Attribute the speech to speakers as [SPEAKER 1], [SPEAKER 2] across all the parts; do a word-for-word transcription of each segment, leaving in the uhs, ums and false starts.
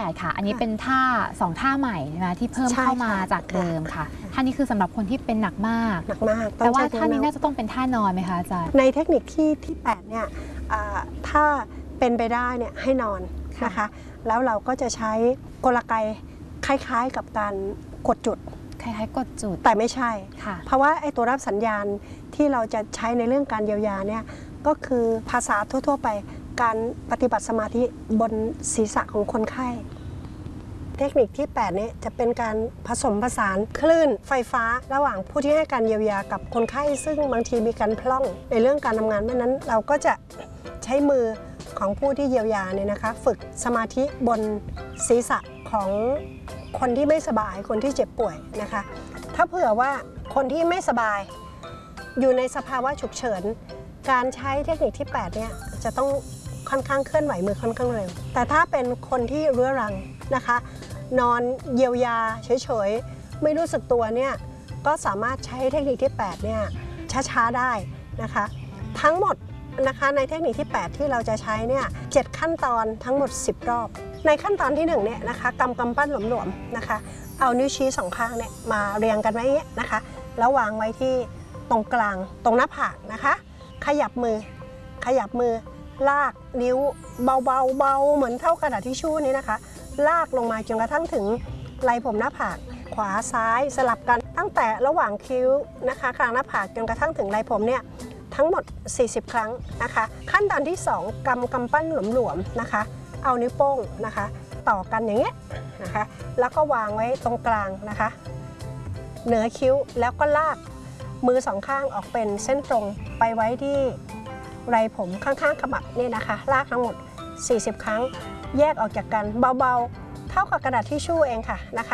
[SPEAKER 1] ย์ค่ะอันนี้เป็นท่าสองท่าใหม่นะที่เพิ่มเข้ามาจากเดิมค่ะท่านี้คือสำหรับคนที่เป็นหนักมาก
[SPEAKER 2] หนักมาก
[SPEAKER 1] แต่ว่าท่านี้น่าจะต้องเป็นท่านอนไหมคะอาจารย์
[SPEAKER 2] ในเทคนิคที่ที่แปดเนี่ยถ้าเป็นไปได้เนี่ยให้นอนนะคะแล้วเราก็จะใช้กลไกคล้ายๆกับการกดจุด
[SPEAKER 1] คล้ายๆกดจุด
[SPEAKER 2] แต่ไม่ใช่เพราะว่าไอ้ตัวรับสัญญาณที่เราจะใช้ในเรื่องการเยียวยาเนี่ยก็คือภาษาทั่วๆไปการปฏิบัติสมาธิบนศีรษะของคนไข้เทคนิคที่แปดนี้จะเป็นการผสมผสานคลื่นไฟฟ้าระหว่างผู้ที่ให้การเยียวยากับคนไข้ซึ่งบางทีมีการพล่องในเรื่องการทำงานเพราะนั้นเราก็จะใช้มือของผู้ที่เยียวยาเนี่ยนะคะฝึกสมาธิบนศีรษะของคนที่ไม่สบายคนที่เจ็บป่วยนะคะถ้าเผื่อว่าคนที่ไม่สบายอยู่ในสภาวะฉุกเฉินการใช้เทคนิคที่แปดเนี่ยจะต้องค่อนข้างเคลื่อนไหวมือค่อนข้างเร็วแต่ถ้าเป็นคนที่เรื้อรังนะคะนอนเยียวยาเฉยๆไม่รู้สึกตัวเนี่ยก็สามารถใช้เทคนิคที่แปดเนี่ยช้าๆได้นะคะทั้งหมดนะคะในเทคนิคที่แปดที่เราจะใช้เนี่ยเจ็ดขั้นตอนทั้งหมดสิบรอบในขั้นตอนที่หนึ่งเนี่ยนะคะกำกำปั้นหลวมๆนะคะเอานิ้วชี้สองข้างเนี่ยมาเรียงกันไว้อย่างเงี้ยนะคะแล้ววางไว้ที่ตรงกลางตรงหน้าผากนะคะขยับมือขยับมือลากนิ้วเบาๆเบาเหมือนเท่ากระดาษทิชชู่นี้นะคะลากลงมาจนกระทั่งถึงไหล่ผมหน้าผากขวาซ้ายสลับกันตั้งแต่ระหว่างคิ้วนะคะกลางหน้าผากจนกระทั่งถึงไหล่ผมเนี่ยทั้งหมดสี่สิบครั้งนะคะขั้นตอนที่สองกำกำปั้นหลวมๆนะคะเอานิ้วโป้งนะคะต่อกันอย่างเงี้ยนะคะแล้วก็วางไว้ตรงกลางนะคะเหนือคิ้วแล้วก็ลากมือสองข้างออกเป็นเส้นตรงไปไว้ที่ไรผมข้างๆขมับนี่นะคะลากทั้งหมดสี่สิบครั้งแยกออกจากกันเบาๆเท่ากับกระดาษทิชชู่เองค่ะนะคะ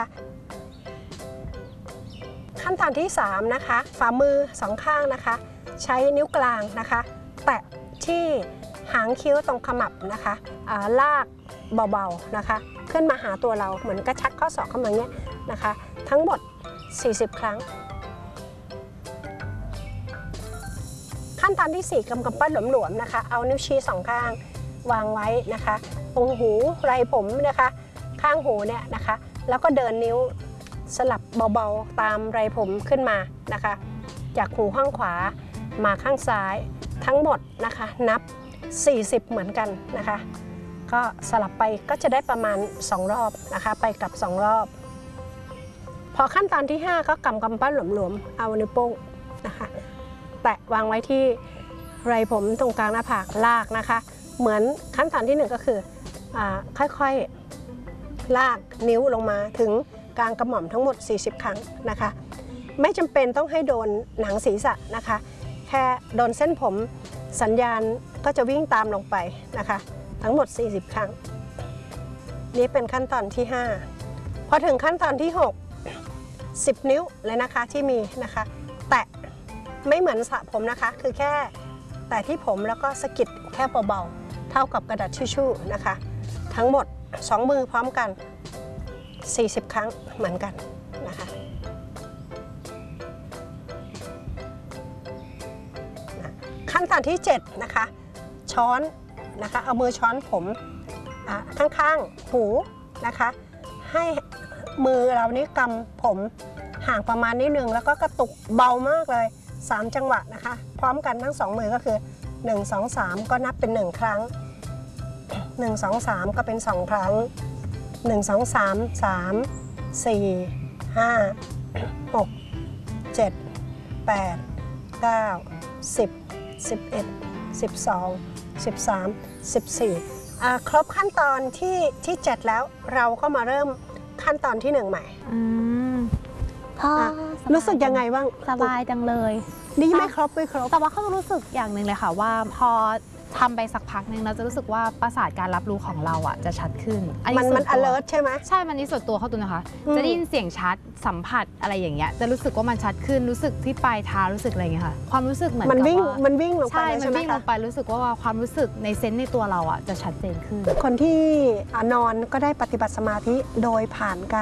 [SPEAKER 2] ขั้นตอนที่สามนะคะฝ่ามือสองข้างนะคะใช้นิ้วกลางนะคะแตะที่หางคิ้วตรงขมับนะคะลากเบาๆนะคะขึ้นมาหาตัวเราเหมือนกระชักข้อศอกเข้ามาเงี้ยนะคะทั้งหมดสี่สิบครั้งขั้นตอนที่สี่กำกำปั้นหลวมๆนะคะเอานิ้วชี้สองข้างวางไว้นะคะตรงหูไรผมนะคะข้างหูเนี่ยนะคะแล้วก็เดินนิ้วสลับเบาๆตามไรผมขึ้นมานะคะจากหูข้างขวามาข้างซ้ายทั้งหมดนะคะนับสี่สิบเหมือนกันนะคะก็สลับไปก็จะได้ประมาณสองรอบนะคะไปกลับสองรอบพอขั้นตอนที่ห้าก็กำกำปั้นหลวมๆเอานิ้วโป้งนะคะแตะวางไว้ที่ไรผมตรงกลางหน้าผากลากนะคะเหมือนขั้นตอนที่หนึ่งก็คือค่อยๆลากนิ้วลงมาถึงกลางกระหม่อมทั้งหมดสี่สิบครั้งนะคะไม่จำเป็นต้องให้โดนหนังศีรษะนะคะแค่โดนเส้นผมสัญญาณก็จะวิ่งตามลงไปนะคะทั้งหมดสี่สิบครั้งนี่เป็นขั้นตอนที่ห้าพอถึงขั้นตอนที่หก สิบนิ้วเลยนะคะที่มีนะคะแตะไม่เหมือนสระผมนะคะคือแค่แต่ที่ผมแล้วก็สะกิดแค่เบาๆเท่ากับกระดาษทิชชู่นะคะทั้งหมดสองมือพร้อมกันสี่สิบครั้งเหมือนกันนะคะขั้นตอนที่เจ็ดนะคะช้อนนะคะเอามือช้อนผมข้างๆหูนะคะให้มือเรานี้กำผมห่างประมาณนิดนึงแล้วก็กระตุกเบามากเลยสามจังหวะนะคะพร้อมกันทั้งสองมือก็คือหนึ่ง สอง สามก็นับเป็นหนึ่งครั้งหนึ่ง สอง สามก็เป็นสองครั้งหนึ่ง สอง สาม สาม สี่ ห้า หก เจ็ด แปด เก้า สิบ สิบเอ็ด สิบสอง สิบสาม สิบสี่ครบขั้นตอนที่ที่เจ็ดแล้วเราก็มาเริ่มขั้นตอนที่หนึ่งใหม่
[SPEAKER 1] พ่อ
[SPEAKER 2] รู้สึกยังไงบ้าง
[SPEAKER 1] สบายจังเลย
[SPEAKER 2] นี่ไม่ครบไม่ครบ
[SPEAKER 1] แต่ว่าเขารู้สึกอย่างหนึ่งเลยค่ะว่าพอทำไปสักพักหนึ่งเราจะรู้สึกว่าประสาทการรับรู้ของเราอ่ะจะชัดขึ้น
[SPEAKER 2] มันมัน alert ใช่ไหม
[SPEAKER 1] ใช่มันนี่ส่วนตัวเขาตัวนะคะจะได้ยินเสียงชัดสัมผัสอะไรอย่างเงี้ยจะรู้สึกว่ามันชัดขึ้นรู้สึกที่ปลายเท้ารู้สึกอะไรเงี้ยค่ะความรู้สึกเหมือนกับว่า
[SPEAKER 2] มันวิ่งลงไป
[SPEAKER 1] ใช่มันวิ่งลงไปรู้สึกว่าความรู้สึกในเซนส์ในตัวเราอ่ะจะชัดเจนขึ้น
[SPEAKER 2] คนที่นอนก็ได้ปฏิบัติสมาธิโดยผ่านการ